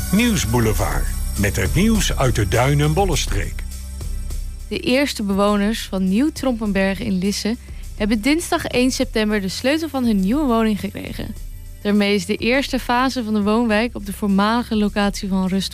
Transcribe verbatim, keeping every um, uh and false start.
Nieuwsboulevard. Met het nieuws uit de Duin- en Bollenstreek. De eerste bewoners van Nieuw Trompenberg in Lisse hebben dinsdag één september de sleutel van hun nieuwe woning gekregen. Daarmee is de eerste fase van de woonwijk op de voormalige locatie van Rust